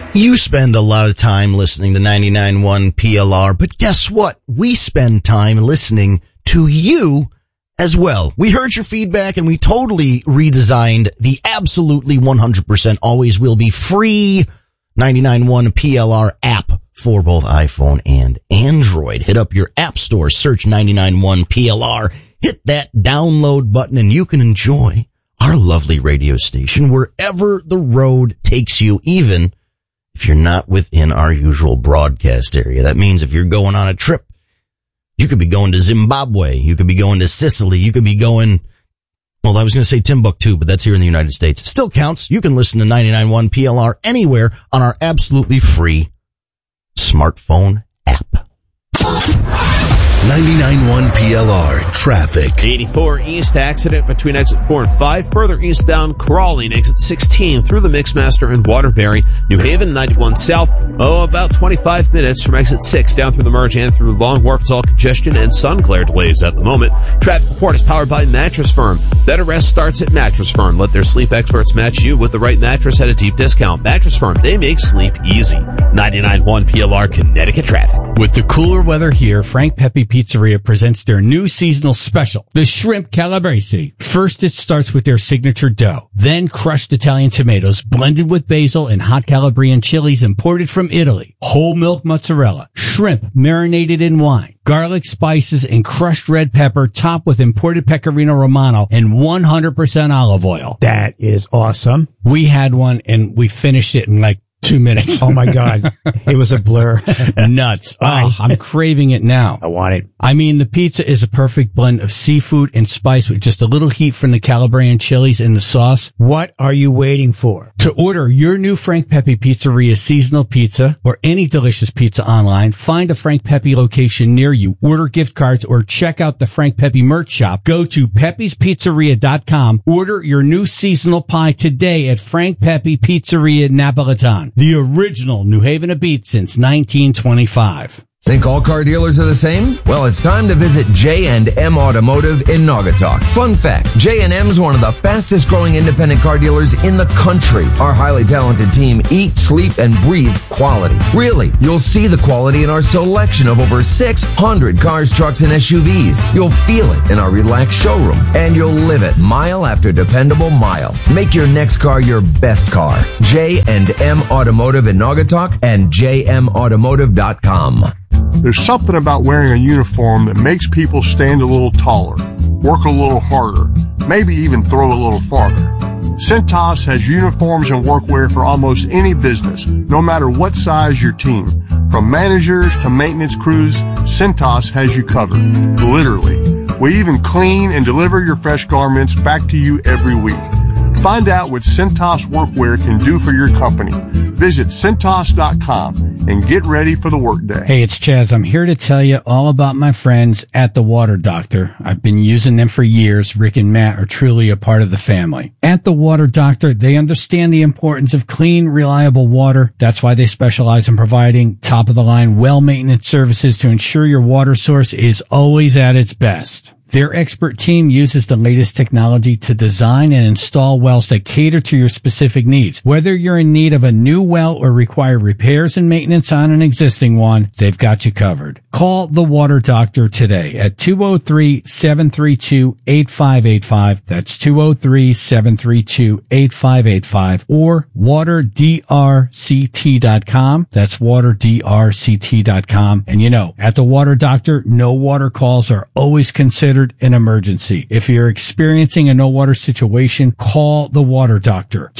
You spend a lot of time listening to 99.1 PLR, but guess what? We spend time listening to you as well. We heard your feedback and we totally redesigned the absolutely 100% always will be free 99.1 PLR app for both iPhone and Android. Hit up your app store, search 99.1 PLR, hit that download button, and you can enjoy our lovely radio station wherever the road takes you, even if you're not within our usual broadcast area. That means if you're going on a trip, you could be going to Zimbabwe, you could be going to Sicily, you could be going, well, I was going to say Timbuktu, but that's here in the United States. Still counts. You can listen to 99.1 PLR anywhere on our absolutely free smartphone app. 99.1 PLR traffic. 84 east accident between exit 4 and 5. Further eastbound crawling exit 16 through the Mixmaster and Waterbury. New Haven 91 south. About 25 minutes from exit 6 down through the merge and through Long Wharf. It's all congestion and sun glare delays at the moment. Traffic report is powered by Mattress Firm. Better rest starts at Mattress Firm. Let their sleep experts match you with the right mattress at a deep discount. Mattress Firm, they make sleep easy. 99.1 PLR Connecticut traffic. With the cooler weather here, Frank Pepe Pizzeria presents their new seasonal special, the Shrimp Calabrese. First, it starts with their signature dough, then crushed Italian tomatoes blended with basil and hot Calabrian chilies imported from Italy, whole milk mozzarella, shrimp marinated in wine, garlic, spices, and crushed red pepper topped with imported Pecorino Romano and 100% olive oil. That is awesome. We had one and we finished it in like 2 minutes. Oh my God. It was a blur. Nuts. Oh, I'm craving it now. I want it. I mean, the pizza is a perfect blend of seafood and spice with just a little heat from the Calabrian chilies in the sauce. What are you waiting for? To order your new Frank Pepe Pizzeria seasonal pizza or any delicious pizza online, find a Frank Pepe location near you, order gift cards, or check out the Frank Pepe merch shop. Go to pepespizzeria.com. Order your new seasonal pie today at Frank Pepe Pizzeria Napolitan, the original New Haven of beats since 1925. Think all car dealers are the same? Well, it's time to visit J&M Automotive in Naugatuck. Fun fact, J&M is one of the fastest growing independent car dealers in the country. Our highly talented team eat, sleep, and breathe quality. Really, you'll see the quality in our selection of over 600 cars, trucks, and SUVs. You'll feel it in our relaxed showroom, and you'll live it mile after dependable mile. Make your next car your best car. J&M Automotive in Naugatuck and jmautomotive.com. There's something about wearing a uniform that makes people stand a little taller, work a little harder, maybe even throw a little farther. Cintas has uniforms and workwear for almost any business, no matter what size your team. From managers to maintenance crews, Cintas has you covered. Literally. We even clean and deliver your fresh garments back to you every week. Find out what Cintas Workwear can do for your company. Visit Cintas.com and get ready for the workday. Hey, it's Chaz. I'm here to tell you all about my friends at The Water Doctor. I've been using them for years. Rick and Matt are truly a part of the family. At The Water Doctor, they understand the importance of clean, reliable water. That's why they specialize in providing top-of-the-line, well-maintenance services to ensure your water source is always at its best. Their expert team uses the latest technology to design and install wells that cater to your specific needs. Whether you're in need of a new well or require repairs and maintenance on an existing one, they've got you covered. Call The Water Doctor today at 203-732-8585. That's 203-732-8585 or waterdrct.com. That's waterdrct.com. And you know, at The Water Doctor, no water calls are always considered an emergency. If you're experiencing a no water situation, call The Water Doctor,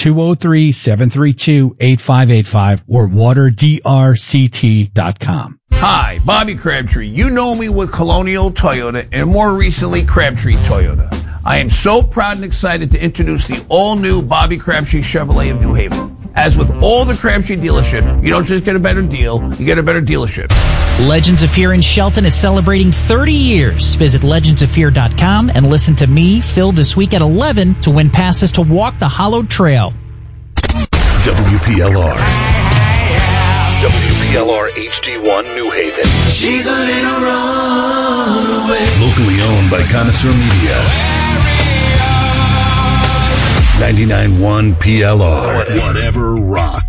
203-732-8585 or waterdrct.com. Hi, Bobby Crabtree. You know me with Colonial Toyota and more recently Crabtree Toyota. I am so proud and excited to introduce the all-new Bobby Crabtree Chevrolet of New Haven. As with all the Crabtree dealership, you don't just get a better deal, you get a better dealership. Legends of Fear in Shelton is celebrating 30 years. Visit legendsofear.com and listen to me, Phil, this week at 11 to win passes to walk the Hollowed Trail. WPLR. WPLR HD1 New Haven. She's a little runaway. Locally owned by Connoisseur Media. 99.1 PLR. Whatever rocks.